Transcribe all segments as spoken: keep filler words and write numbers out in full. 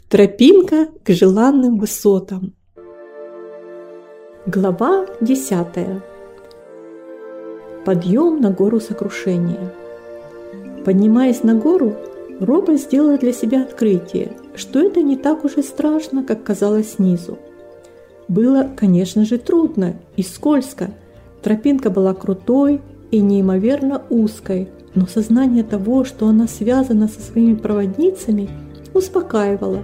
Тропинка к желанным высотам. Глава десятая. Подъем на гору сокрушения. Поднимаясь на гору, робот сделал для себя открытие, что это не так уж и страшно, как казалось снизу. Было, конечно же, трудно и скользко. Тропинка была крутой и неимоверно узкой, но сознание того, что она связана со своими проводницами, успокаивало.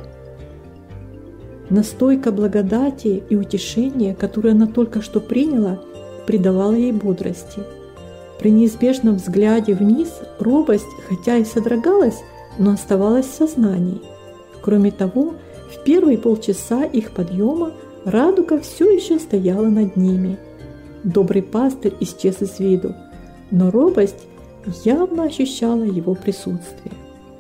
Настойка благодати и утешения, которое она только что приняла, придавала ей бодрости. При неизбежном взгляде вниз робость, хотя и содрогалась, но оставалась в сознании. Кроме того, в первые полчаса их подъема радуга все еще стояла над ними. Добрый пастырь исчез из виду, но робость явно ощущала его присутствие.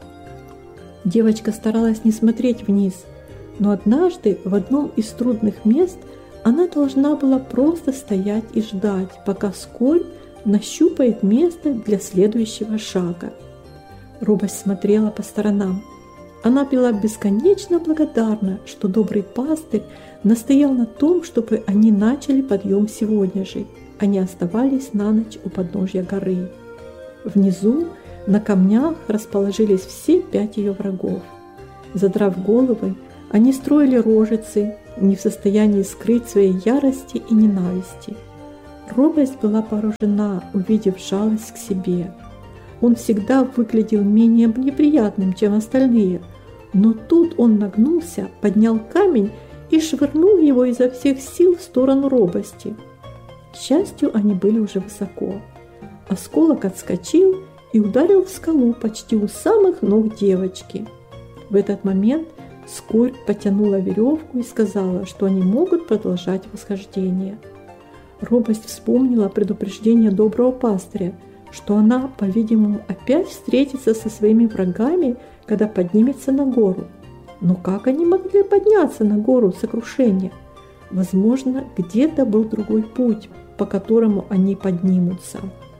Девочка старалась не смотреть вниз, но однажды в одном из трудных мест она должна была просто стоять и ждать, пока скорбь нащупает место для следующего шага. Робость смотрела по сторонам. Она была бесконечно благодарна, что добрый пастырь настоял на том, чтобы они начали подъем сегодня же. Они оставались на ночь у подножья горы. Внизу на камнях расположились все пять ее врагов. Задрав головы, они строили рожицы, не в состоянии скрыть своей ярости и ненависти. Робость была поражена, увидев жалость к себе. Он всегда выглядел менее неприятным, чем остальные, но тут он нагнулся, поднял камень и швырнул его изо всех сил в сторону робости. К счастью, они были уже высоко. Осколок отскочил и ударил в скалу почти у самых ног девочки. В этот момент скорбь потянула веревку и сказала, что они могут продолжать восхождение. Робость вспомнила предупреждение доброго пастыря, что она, по-видимому, опять встретится со своими врагами, когда поднимется на гору. Но как они могли подняться на гору сокрушения? Возможно, где-то был другой путь, по которому они поднимутся.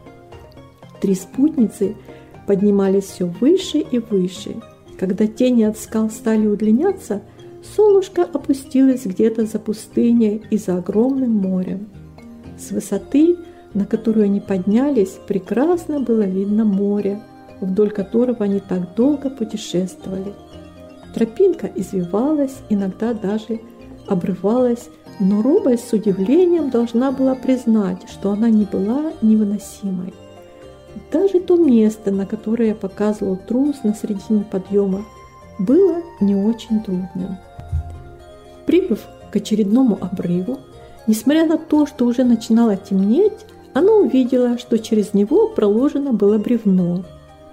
Три спутницы поднимались все выше и выше. Когда тени от скал стали удлиняться, солнышко опустилось где-то за пустыней и за огромным морем. С высоты, на которую они поднялись, прекрасно было видно море, вдоль которого они так долго путешествовали. Тропинка извивалась, иногда даже обрывалась, но робость с удивлением должна была признать, что она не была невыносимой. Даже то место, на которое показывал трус на середине подъема, было не очень трудным. Прибыв к очередному обрыву, несмотря на то, что уже начинало темнеть, она увидела, что через него проложено было бревно,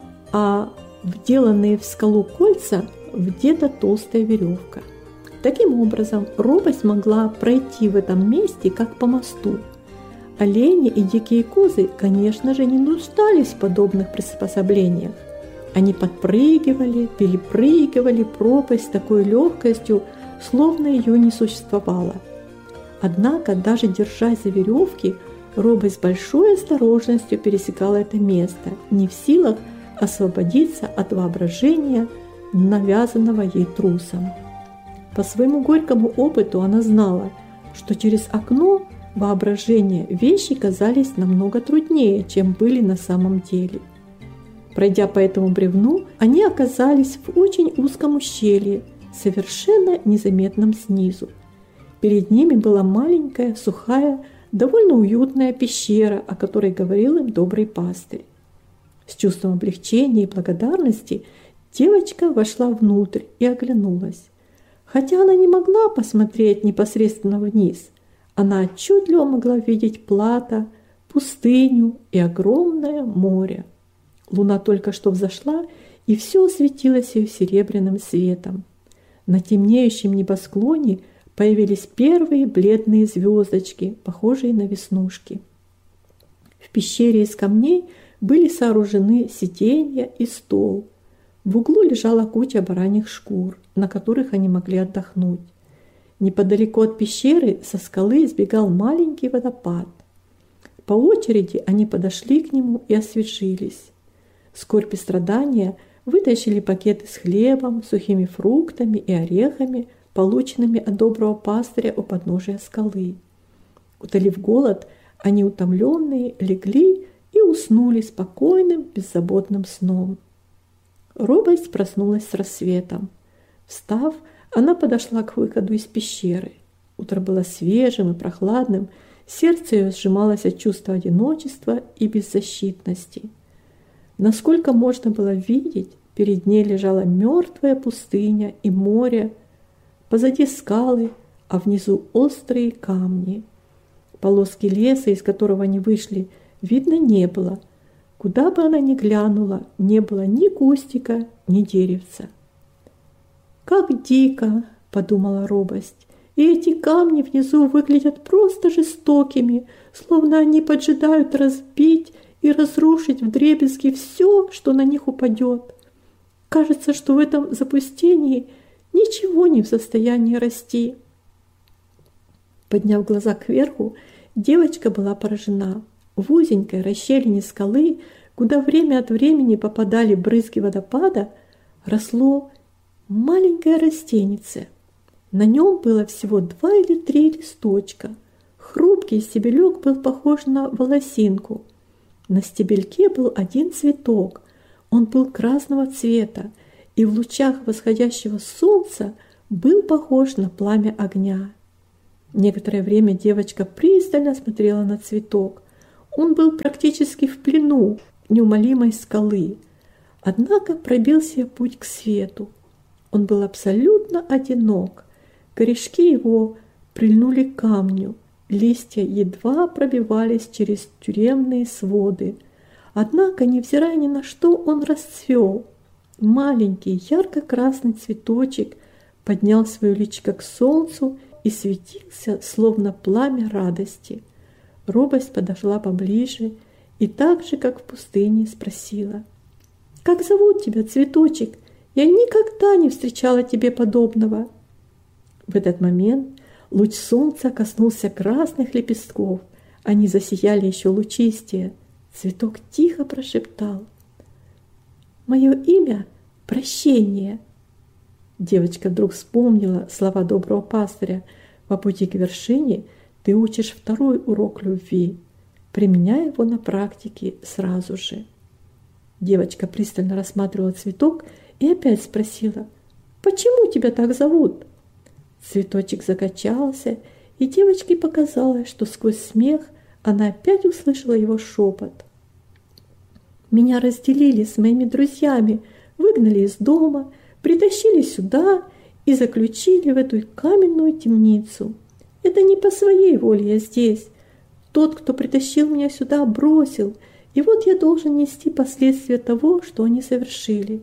а вделанные в скалу кольца вдета толстая веревка. Таким образом, робость могла пройти в этом месте, как по мосту. Олени и дикие козы, конечно же, не нуждались в подобных приспособлениях. Они подпрыгивали, перепрыгивали пропасть с такой легкостью, словно ее не существовало. Однако, даже держась за веревки, робость с большой осторожностью пересекала это место, не в силах освободиться от воображения, навязанного ей трусом. По своему горькому опыту она знала, что через окно воображения вещи казались намного труднее, чем были на самом деле. Пройдя по этому бревну, они оказались в очень узком ущелье, совершенно незаметном снизу. Перед ними была маленькая, сухая, довольно уютная пещера, о которой говорил им добрый пастырь. С чувством облегчения и благодарности девочка вошла внутрь и оглянулась. Хотя она не могла посмотреть непосредственно вниз, она отчетливо могла видеть плато, пустыню и огромное море. Луна только что взошла, и все осветилось ее серебряным светом. На темнеющем небосклоне появились первые бледные звездочки, похожие на веснушки. В пещере из камней были сооружены сиденья и стол. В углу лежала куча бараньих шкур, на которых они могли отдохнуть. Неподалеку от пещеры со скалы сбегал маленький водопад. По очереди они подошли к нему и освежились. Скорбь и страдания вытащили пакеты с хлебом, сухими фруктами и орехами, полученными от доброго пастыря у подножия скалы. Утолив голод, они, утомленные, легли и уснули спокойным, беззаботным сном. Робость проснулась с рассветом. Встав, она подошла к выходу из пещеры. Утро было свежим и прохладным, сердце ее сжималось от чувства одиночества и беззащитности. Насколько можно было видеть, перед ней лежала мертвая пустыня и море, позади скалы, а внизу острые камни. Полоски леса, из которого они вышли, видно не было. Куда бы она ни глянула, не было ни кустика, ни деревца. «Как дико!» – подумала Робость. «И эти камни внизу выглядят просто жестокими, словно они поджидают разбить и разрушить вдребезги все, что на них упадет. Кажется, что в этом запустении ничего не в состоянии расти». Подняв глаза кверху, девочка была поражена. В узенькой расщелине скалы, куда время от времени попадали брызги водопада, росло маленькое растенице. На нем было всего два или три листочка. Хрупкий стебелек был похож на волосинку. На стебельке был один цветок. Он был красного цвета и в лучах восходящего солнца был похож на пламя огня. Некоторое время девочка пристально смотрела на цветок. Он был практически в плену неумолимой скалы. Однако пробился путь к свету. Он был абсолютно одинок. Корешки его прильнули к камню. Листья едва пробивались через тюремные своды. Однако, невзирая ни на что, он расцвел. Маленький ярко-красный цветочек поднял свое личико к солнцу и светился, словно пламя радости. Робость подошла поближе и так же, как в пустыне, спросила: «Как зовут тебя, цветочек? Я никогда не встречала тебе подобного». В этот момент луч солнца коснулся красных лепестков. Они засияли еще лучистее. Цветок тихо прошептал: «Мое имя – Прощение». Девочка вдруг вспомнила слова доброго пастыря: «По пути к вершине ты учишь второй урок любви, применяя его на практике сразу же». Девочка пристально рассматривала цветок и опять спросила: «Почему тебя так зовут?» Цветочек закачался, и девочке показалось, что сквозь смех она опять услышала его шепот. «Меня разделили с моими друзьями, выгнали из дома, притащили сюда и заключили в эту каменную темницу. Это не по своей воле я здесь. Тот, кто притащил меня сюда, бросил, и вот я должен нести последствия того, что они совершили.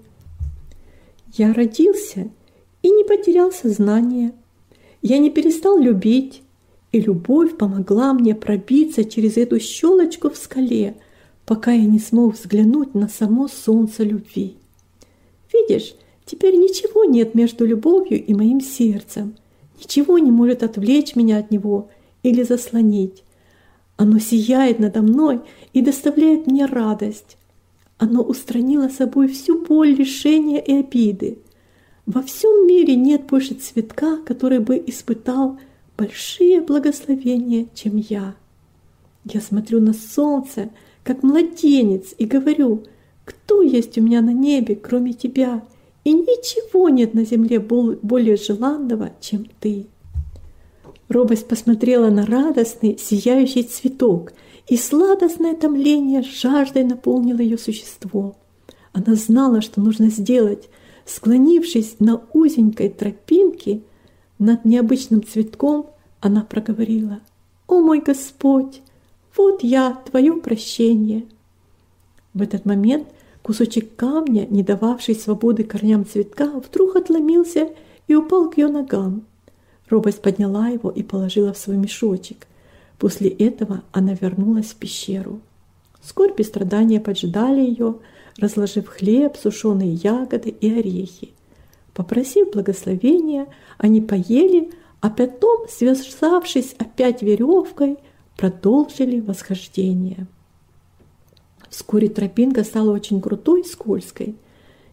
Я родился и не потерял сознание. Я не перестал любить, и любовь помогла мне пробиться через эту щелочку в скале, пока я не смог взглянуть на само солнце любви. Видишь, теперь ничего нет между любовью и моим сердцем. Ничего не может отвлечь меня от него или заслонить. Оно сияет надо мной и доставляет мне радость. Оно устранило собой всю боль, лишения и обиды. Во всем мире нет больше цветка, который бы испытал большие благословения, чем я. Я смотрю на солнце, как младенец, и говорю: кто есть у меня на небе, кроме тебя? И ничего нет на земле более желанного, чем ты». Робость посмотрела на радостный, сияющий цветок, и сладостное томление с жаждой наполнило ее существо. Она знала, что нужно сделать. Склонившись на узенькой тропинке над необычным цветком, она проговорила: «О мой Господь, вот я, твое прощение». В этот момент кусочек камня, не дававший свободы корням цветка, вдруг отломился и упал к ее ногам. Робость подняла его и положила в свой мешочек. После этого она вернулась в пещеру. Скорбь и страдания поджидали ее, разложив хлеб, сушеные ягоды и орехи. Попросив благословения, они поели, а потом, связавшись опять веревкой, продолжили восхождение. Вскоре тропинка стала очень крутой и скользкой.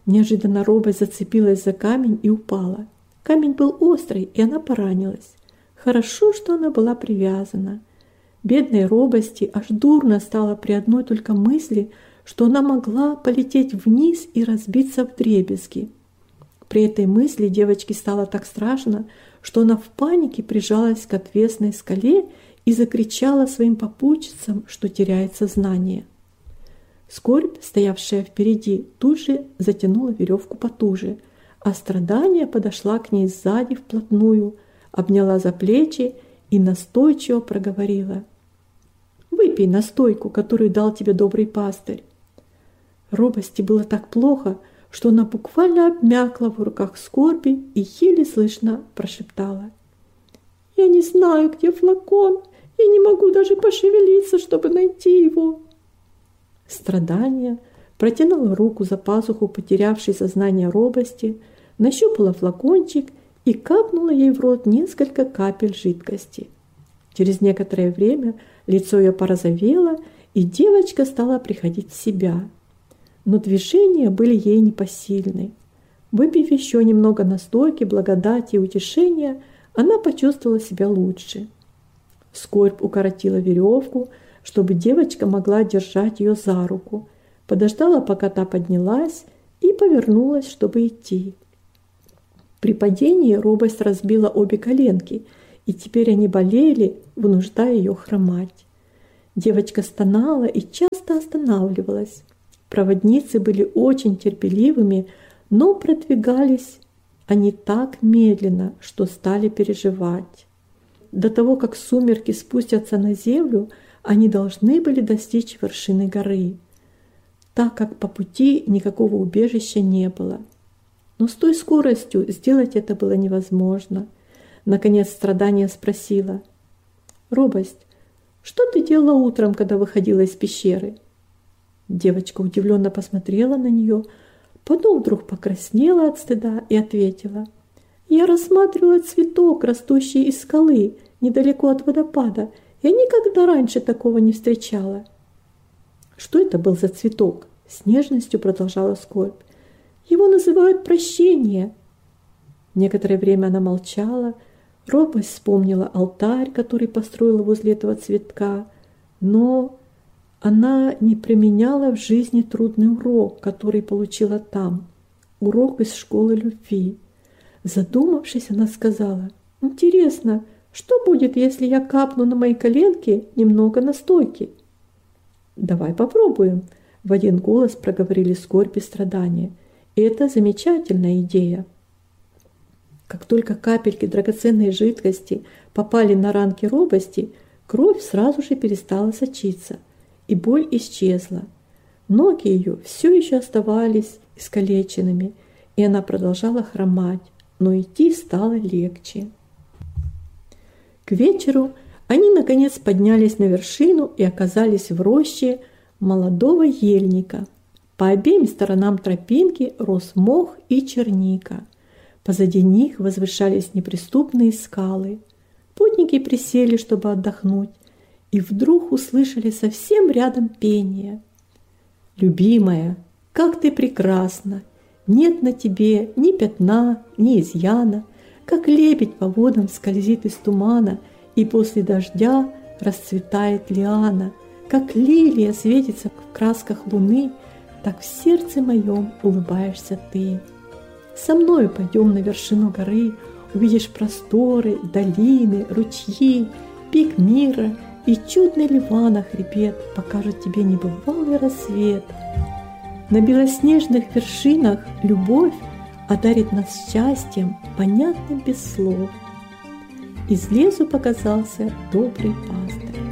Неожиданно робость зацепилась за камень и упала. Камень был острый, и она поранилась. Хорошо, что она была привязана. Бедной робости аж дурно стало при одной только мысли, что она могла полететь вниз и разбиться вдребезги. При этой мысли девочке стало так страшно, что она в панике прижалась к отвесной скале и закричала своим попутчицам, что теряет сознание. Скорбь, стоявшая впереди, тут же затянула веревку потуже, а страдание подошла к ней сзади вплотную, обняла за плечи и настойчиво проговорила: «Выпей настойку, которую дал тебе добрый пастырь». Робости было так плохо, что она буквально обмякла в руках скорби и еле слышно прошептала: «Я не знаю, где флакон, и не могу даже пошевелиться, чтобы найти его». Страдание протянула руку за пазуху потерявшей сознание робости, нащупала флакончик и капнула ей в рот несколько капель жидкости. Через некоторое время лицо ее порозовело, и девочка стала приходить в себя. Но движения были ей непосильны. Выпив еще немного настойки, благодати и утешения, она почувствовала себя лучше. Скорбь укоротила веревку, чтобы девочка могла держать ее за руку, подождала, пока та поднялась, и повернулась, чтобы идти. При падении робость разбила обе коленки, и теперь они болели, вынуждая ее хромать. Девочка стонала и часто останавливалась. Проводницы были очень терпеливыми, но продвигались они так медленно, что стали переживать. До того, как сумерки спустятся на землю, они должны были достичь вершины горы, так как по пути никакого убежища не было. Но с той скоростью сделать это было невозможно. Наконец страдание спросила: «Робость, что ты делала утром, когда выходила из пещеры?» Девочка удивленно посмотрела на нее, потом вдруг покраснела от стыда и ответила: «Я рассматривала цветок, растущий из скалы, недалеко от водопада. Я никогда раньше такого не встречала». «Что это был за цветок?» — с нежностью продолжала скорбь. «Его называют прощение». Некоторое время она молчала. Робость вспомнила алтарь, который построила возле этого цветка, но она не применяла в жизни трудный урок, который получила там, урок из школы любви. Задумавшись, она сказала: «Интересно, что будет, если я капну на мои коленки немного настойки?» «Давай попробуем», — в один голос проговорили скорбь и страдания. «Это замечательная идея». Как только капельки драгоценной жидкости попали на ранки робости, кровь сразу же перестала сочиться, и боль исчезла. Ноги ее все еще оставались искалеченными, и она продолжала хромать, но идти стало легче. К вечеру они наконец поднялись на вершину и оказались в роще молодого ельника. По обеим сторонам тропинки рос мох и черника. Позади них возвышались неприступные скалы. Путники присели, чтобы отдохнуть, и вдруг услышали совсем рядом пение: «Любимая, как ты прекрасна! Нет на тебе ни пятна, ни изъяна, как лебедь по водам скользит из тумана, и после дождя расцветает лиана, как лилия светится в красках луны, так в сердце моем улыбаешься ты. Со мною пойдем на вершину горы, увидишь просторы, долины, ручьи, пик мира, и чудный Ливана хребет покажет тебе небывалый рассвет. На белоснежных вершинах любовь одарит нас счастьем, понятным без слов». Из лесу показался добрый пастырь.